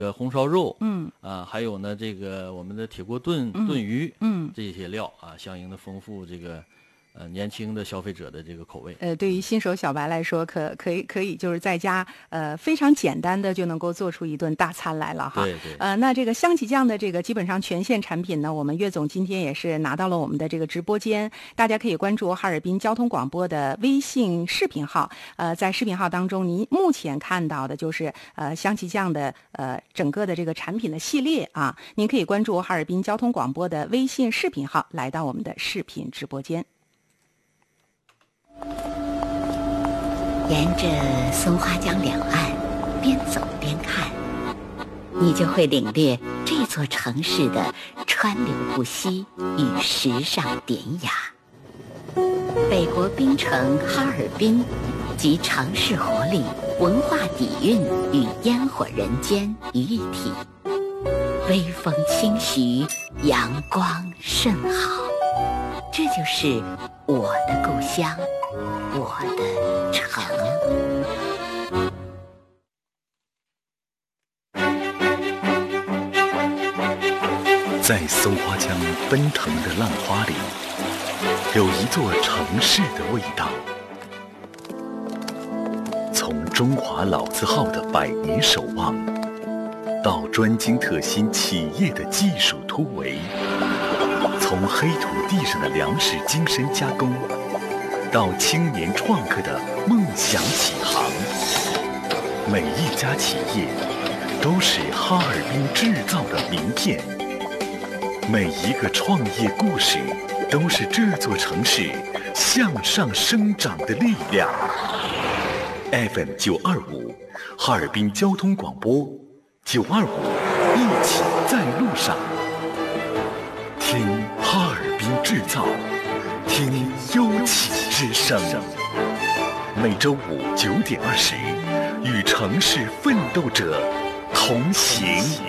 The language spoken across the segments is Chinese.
红烧肉，还有呢这个我们的铁锅炖鱼，这些料啊，相应的丰富这个年轻的消费者的这个口味。 对于新手小白来说，可以就是在家非常简单的就能够做出一顿大餐来了哈。 对对。 那这个香起酱的这个基本上全线产品呢，我们岳总今天也是拿到了我们的这个直播间，大家可以关注哈尔滨交通广播的微信视频号。在视频号当中，您目前看到的就是香起酱的整个的这个产品的系列啊，您可以关注哈尔滨交通广播的微信视频号，来到我们的视频直播间。 沿着松花江两岸边走边看，你就会领略这座城市的川流不息与时尚典雅。北国冰城哈尔滨集城市活力、文化底蕴与烟火人间于一体，微风轻徐，阳光甚好。这就是我的故乡，我的城。 在松花江奔腾的浪花里，有一座城市的味道。从中华老字号的百年守望，到专精特新企业的技术突围，从黑土地上的粮食精深加工，到青年创客的梦想起航，每一家企业都是哈尔滨制造的名片，每一个创业故事都是这座城市向上生长的力量。FM925，哈尔滨交通广播，925，一起在路上。听哈尔滨制造，听优企之声。每周五9点20，与城市奋斗者同行。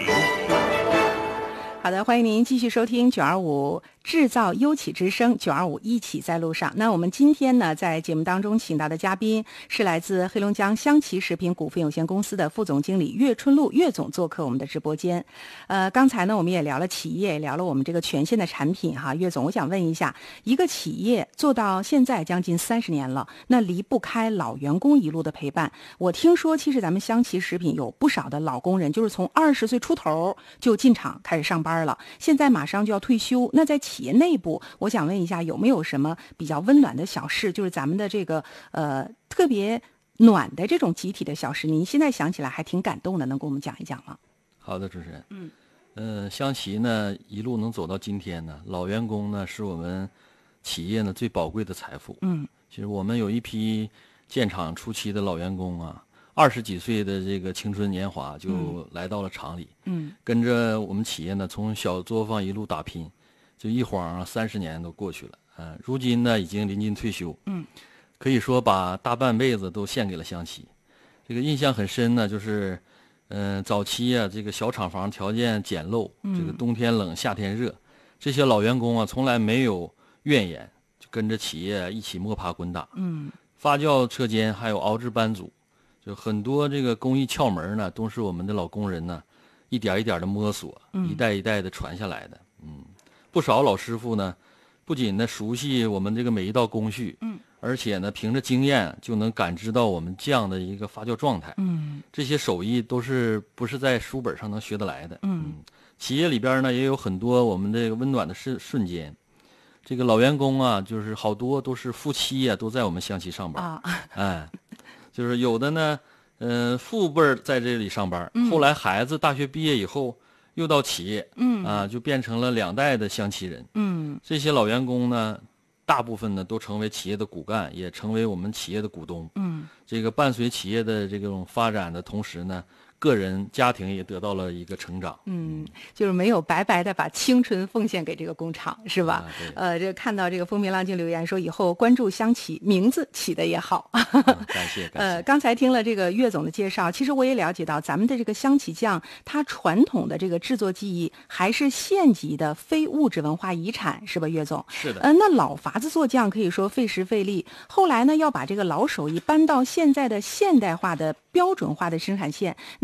好的，欢迎您继续收听925制造优企之声，925一起在路上。那我们今天呢，在节目当中请到的嘉宾是来自黑龙江香奇食品股份有限公司的副总经理岳春露岳总做客我们的直播间。刚才呢我们也聊了企业，也聊了我们这个全线的产品哈。岳总，我想问一下，一个企业做到现在将近30年了，那离不开老员工一路的陪伴。我听说其实咱们香奇食品有不少的老工人，就是从20岁出头就进厂开始上班了，现在马上就要退休。那在企业内部，我想问一下，有没有什么比较温暖的小事，就是咱们的这个特别暖的这种集体的小事，您现在想起来还挺感动的，能给我们讲一讲吗？ 好的，主持人。香奇呢一路能走到今天呢，老员工呢是我们企业呢最宝贵的财富。其实我们有一批建厂初期的老员工啊，20几岁的这个青春年华就来到了厂里，跟着我们企业呢从小作坊一路打拼，就一晃30年都过去了。如今呢已经临近退休，可以说把大半辈子都献给了香奇。这个印象很深呢，就是早期啊这个小厂房条件简陋，这个冬天冷夏天热，这些老员工啊从来没有怨言，就跟着企业一起摸爬滚打。发酵车间还有熬制班组，就很多这个工艺窍门呢都是我们的老工人呢一点一点的摸索，一代一代的传下来的。不少老师傅呢不仅呢熟悉我们这个每一道工序，而且呢凭着经验就能感知到我们酱的一个发酵状态。这些手艺都是不是在书本上能学得来的。企业里边呢也有很多我们这个温暖的瞬间。这个老员工啊，就是好多都是夫妻啊，都在我们香奇上班。就是有的呢父辈在这里上班，后来孩子大学毕业以后又到企业，就变成了2代的香奇人。这些老员工呢大部分呢都成为企业的骨干，也成为我们企业的股东。这个伴随企业的这种发展的同时呢，个人家庭也得到了一个成长。 就是没有白白的把青春奉献给这个工厂，是吧？这看到这个风平浪静留言说，以后关注香奇，名字起的也好。 感谢。 刚才听了这个岳总的介绍，其实我也了解到咱们的这个香奇酱，它传统的这个制作技艺还是县级的非物质文化遗产，是吧，岳总？ 是的。 那老法子做酱可以说费时费力，后来呢要把这个老手艺搬到现在的现代化的标准化的生产线，那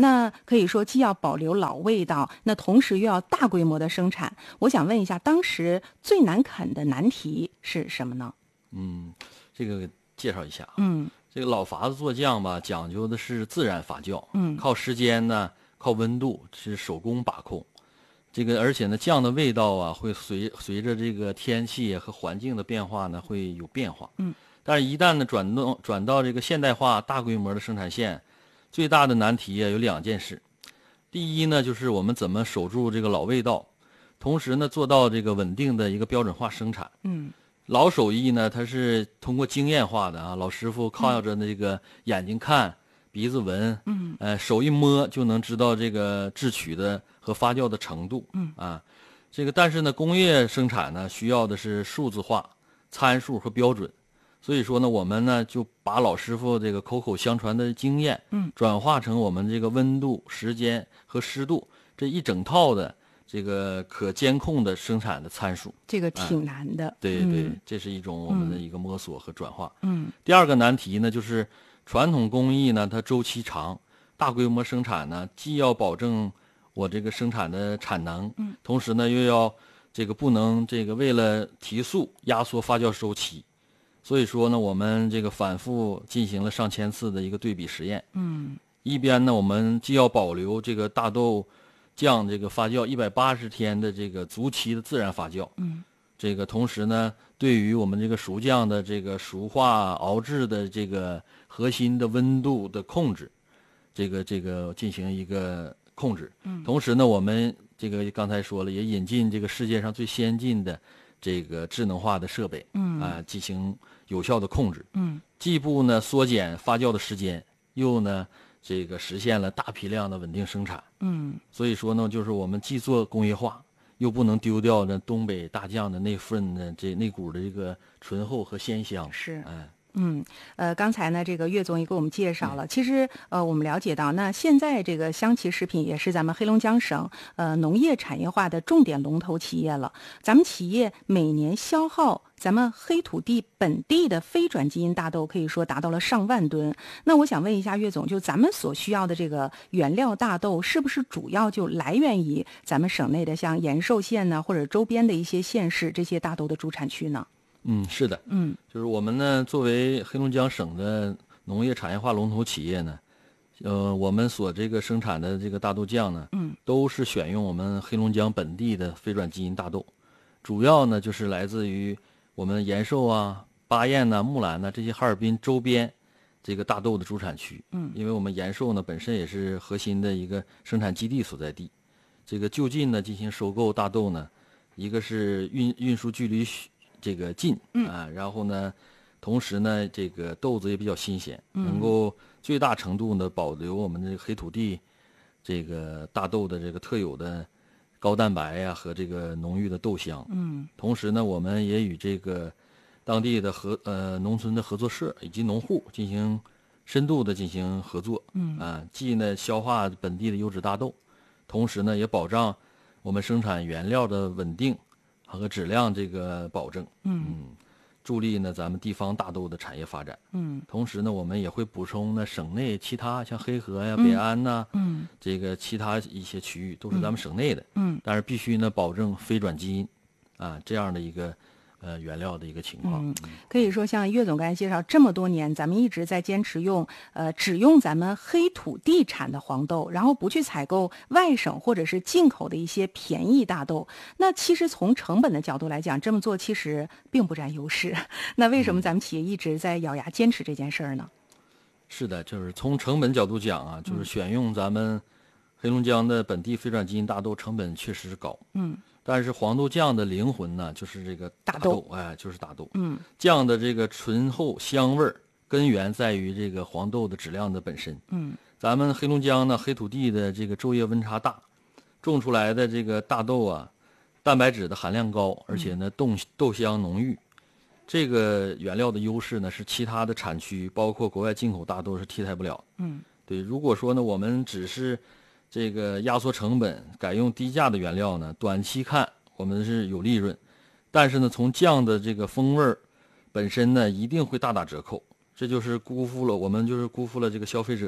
那可以说既要保留老味道，那同时又要大规模的生产。我想问一下，当时最难啃的难题是什么呢？ 这个介绍一下。这个老法子做酱吧，讲究的是自然发酵，靠时间呢，靠温度，是手工把控。这个而且呢，酱的味道啊，会随着这个天气和环境的变化呢，会有变化。但是，一旦呢转到这个现代化大规模的生产线，最大的难题啊有2件事。第一呢，就是我们怎么守住这个老味道，同时呢做到这个稳定的一个标准化生产。老手艺呢，它是通过经验化的啊，老师傅靠着那个眼睛看，鼻子闻，手一摸就能知道这个制曲的和发酵的程度。这个但是呢，工业生产呢需要的是数字化、参数和标准。所以说呢，我们呢就把老师傅这个口口相传的经验，转化成我们这个温度、时间和湿度这一整套的这个可监控的生产的参数。 这个挺难的。 对对，这是一种我们的一个摸索和转化。第二个难题呢，就是传统工艺呢它周期长，大规模生产呢既要保证我这个生产的产能，同时呢又要这个不能这个为了提速压缩发酵周期。所以说呢，我们这个反复进行了上千次的一个对比实验。一边呢，我们既要保留这个大豆酱这个发酵180天的这个足期的自然发酵，这个同时呢，对于我们这个熟酱的这个熟化熬制的这个核心的温度的控制，这个进行一个控制。同时呢，我们这个刚才说了，也引进这个世界上最先进的这个智能化的设备，进行有效的控制。既不呢缩减发酵的时间，又呢这个实现了大批量的稳定生产。所以说呢，就是我们既做工业化，又不能丢掉呢东北大酱的那份呢那股的这个醇厚和鲜香。 是，刚才呢，这个岳总也给我们介绍了。其实，我们了解到，那现在这个湘琪食品也是咱们黑龙江省农业产业化的重点龙头企业了。咱们企业每年消耗咱们黑土地本地的非转基因大豆，可以说达到了上万吨。那我想问一下岳总，就咱们所需要的这个原料大豆，是不是主要就来源于咱们省内的像延寿县呢，或者周边的一些县市这些大豆的主产区呢？ 是的，就是我们呢，作为黑龙江省的农业产业化龙头企业呢，我们所这个生产的这个大豆酱呢，都是选用我们黑龙江本地的非转基因大豆，主要呢就是来自于我们延寿啊、巴彦呐、木兰呐这些哈尔滨周边这个大豆的主产区。因为我们延寿呢本身也是核心的一个生产基地所在地，这个就近呢进行收购大豆呢，一个是运输距离这个近然后呢，同时呢，这个豆子也比较新鲜，能够最大程度的保留我们这个黑土地这个大豆的这个特有的高蛋白呀和这个浓郁的豆香。同时呢，我们也与这个当地的农村的合作社以及农户进行深度的进行合作。既呢消化本地的优质大豆，同时呢也保障我们生产原料的稳定和质量这个保证。助力呢咱们地方大豆的产业发展。同时呢，我们也会补充呢省内其他像黑河呀、北安呐，这个其他一些区域都是咱们省内的。但是必须呢保证非转基因这样的一个原料的一个情况。 可以说像岳总刚才介绍，这么多年咱们一直在坚持只用咱们黑土地产的黄豆，然后不去采购外省或者是进口的一些便宜大豆。那其实从成本的角度来讲，这么做其实并不占优势。那为什么咱们企业一直在咬牙坚持这件事儿呢？ 是的，就是从成本角度讲就是选用咱们黑龙江的本地非转基因大豆成本确实是高。但是黄豆酱的灵魂呢，就是这个大豆，就是大豆。酱的这个醇厚香味儿，根源在于这个黄豆的质量的本身。咱们黑龙江呢，黑土地的这个昼夜温差大，种出来的这个大豆蛋白质的含量高，而且呢豆香浓郁。这个原料的优势呢，是其他的产区，包括国外进口大豆是替代不了。对，如果说呢，我们只是这个压缩成本，改用低价的原料呢，短期看我们是有利润，但是呢，从酱的这个风味本身呢，一定会大打折扣。这就是辜负了这个消费者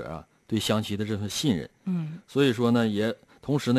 对象棋的这份信任。所以说呢，也同时呢。